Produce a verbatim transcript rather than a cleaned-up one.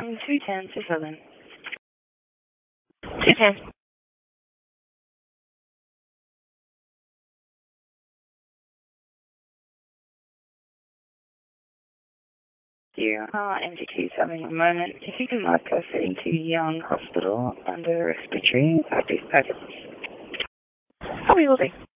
Um, two ten to seven. two ten. You are M G Q seven at the moment. If you can mark us into Young Hospital under respiratory, that'd be fabulous. How will be?